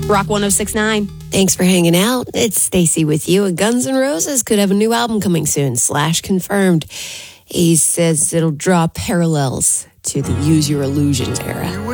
Rock 106.9. Thanks for hanging out. It's Stacy with you. Guns N' Roses could have a new album coming soon. Slash confirmed. He says it'll draw parallels to the Use Your Illusions era.